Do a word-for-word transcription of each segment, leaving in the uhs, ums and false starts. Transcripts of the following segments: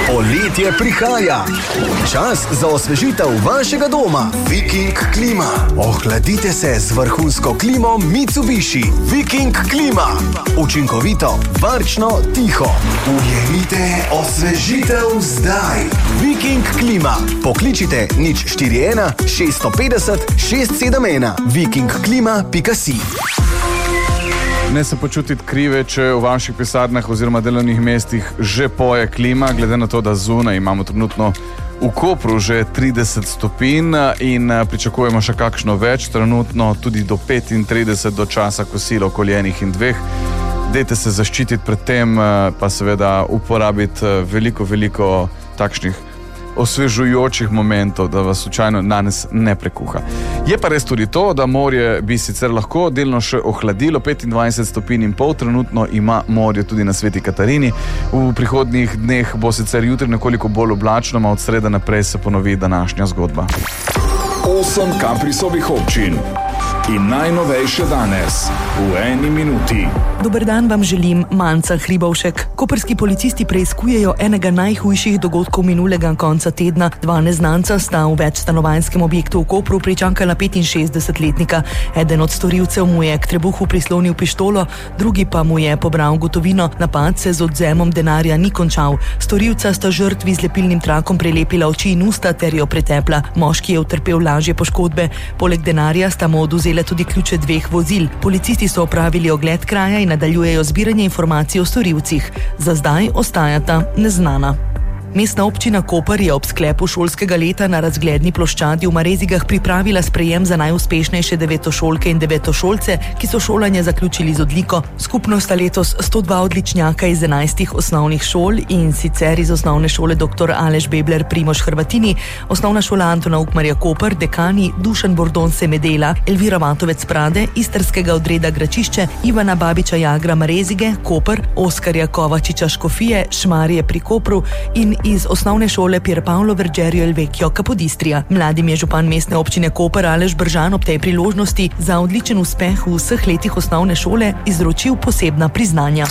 Poletje prihaja. Čas za osvežitev vašega doma. Viking klima. Ohladite se z vrhunsko klimo Mitsubishi. Viking klima. Učinkovito, varčno, tiho. Ujemite osvežitev zdaj. Viking klima. Pokličite nič štiri ena šest petdeset šest sedem ena. viking klima pika si. Ne se počutiti krive, če v vaših pisarnah oziroma delovnih mestih že poje klima, glede na to, da zunaj imamo trenutno v Kopru že trideset stopinj in pričakujemo še kakšno več, trenutno tudi do petintrideset do časa kosila okoli enih in dveh. Dajte se zaščititi pred tem, pa seveda uporabiti veliko, veliko takšnih osvežujočih momentov, da vas slučajno danes ne prekuha. Je pa res tudi to, da morje bi sicer lahko delno še ohladilo, petindvajset stopinj in pol, trenutno ima morje tudi na Sveti Katarini. V prihodnjih dneh bo sicer jutri nekoliko bolj oblačno, a od srede naprej se ponovi današnja zgodba. Osem Kaprisovih občin in najnovejše danes v eni minuti. Dober dan vam želim, Manca Hribovšek. Koprski policisti preiskujejo enega najhujših dogodkov minulega konca tedna. Dva neznanca sta v večstanovanjskem objektu v Kopru pričakala petinšestdesetletnika. Eden od storilcev mu je k trebuhu prislonil pištolo, drugi pa mu je pobral gotovino. Napad se z odvzemom denarja ni končal. Storilca sta žrtvi z lepilnim trakom prelepila oči in usta ter jo pretepla. Moški je utrpel lažje poškodbe. Poleg denarja sta mu odvzeli tudi ključe dveh vozil. Policisti so opravili ogled kraja in nadaljujejo zbiranje informacij o storilcih. Za zdaj ostajata neznana. Mestna občina Koper je ob sklepu šolskega leta na razgledni ploščadi v Marezigah pripravila sprejem za najuspešnejše devetošolke in devetošolce, ki so šolanje zaključili z odliko. Skupno sta letos sto dva odličnjaka iz enajstih osnovnih šol, in sicer iz osnovne šole doktor Aleš Bebler Primož Hrvatini, osnovna šola Antona Ukmarja Koper, dekani Dušan Bordon Semedela, Elvira Vatovec Prade, istrskega odreda Gračišče, Ivana Babiča Jagra Marezige, Koper, Oskarja Kovačiča Škofije, Šmarje pri Kopru in iz osnovne šole Pier Paolo Vergerio El Vecchio Capodistrija. Mladim je župan mestne občine Koper Aleš Bržan ob tej priložnosti za odličen uspeh v vseh letih osnovne šole izročil posebna priznanja.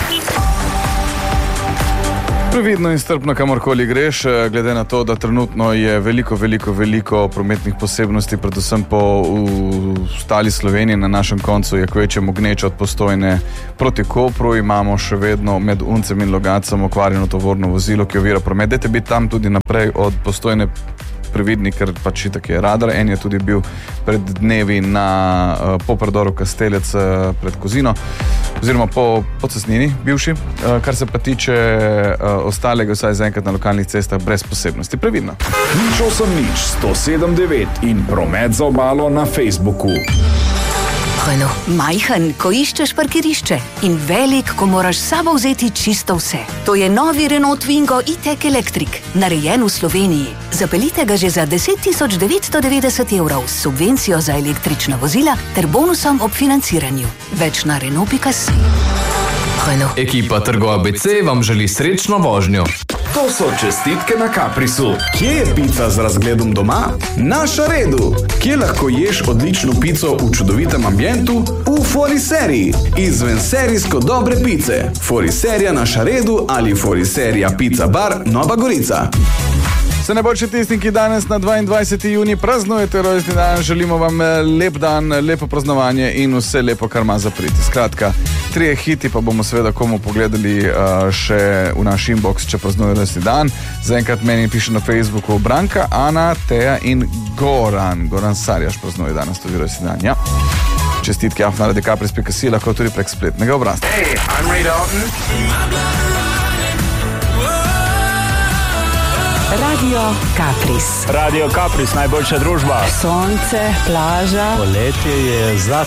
Previdno in strpno, kamorkoli greš, glede na to, da trenutno je veliko, veliko, veliko prometnih posebnosti, predvsem po ostali Sloveniji. Na našem koncu je kvečjemu gneč od Postojne proti Kopru, imamo še vedno med Uncem in Logatcem okvarjeno tovorno vozilo, ki ovira promet. Dajte biti tam tudi naprej od Postojne previdni, ker pač itak je radar. En je tudi bil pred dnevi na uh, po predoru Kastelec uh, pred Kozino, oziroma po, po cestnini bivši. Uh, kar se pa tiče uh, ostalega, vsaj zaenkrat na lokalnih cestah brez posebnosti. Previdno. Nič osem nič sto sedem devet in promet za obalo na Facebooku. Renault. Majhen, ko iščeš parkirišče, in velik, ko moraš s sabo vzeti čisto vse. To je novi Renault Twingo e-tech Electric, narejen v Sloveniji. Zapeljite ga že za deset tisoč devetsto devetdeset evrov s subvencijo za električna vozila ter bonusom ob financiranju. Več na Renault pika si. Renault. Ekipa Trgo A B C vam želi srečno vožnjo. To so čestitke na Kaprisu. Kje je pica z razgledom doma? Na Šaredu. Kje lahko ješ odlično pico v čudovitem ambientu? V Foriseriji. Izven serijsko dobre pice. Foriserija na Šaredu ali Foriserija Pizza Bar Nova Gorica. Se ne bo še tistim, ki danes na dvaindvajseti junij praznujete rojstni dan, želimo vam lep dan, lepo praznovanje in vse lepo, kar ima za priti. Skratka, trije hiti pa bomo seveda komu pogledali uh, še v naš inbox, če praznuje rojstni dan. Zaenkrat meni piše na Facebooku Branka, Ana, Teja in Goran. Goran Sarjaš praznuje danes tudi rojstni dan, ja. Čestitke afna radi Kapris pika si, lahko tudi prek spletnega obrazca. Hey, I'm Ray Dalton. Radio Kapris. Radio Kapris, najboljša družba. Sonce, plaža. Poletje je za